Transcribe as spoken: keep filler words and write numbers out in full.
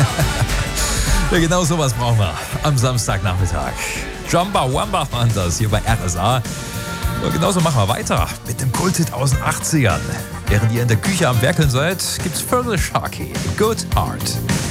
Ja, genau sowas brauchen wir am Samstagnachmittag. Jumba Wamba waren das hier bei R S A. Und genauso machen wir weiter mit dem Kulthit aus den achtzigern. Während ihr in der Küche am Werkeln seid, gibt's Fearless Sharky, Good Heart.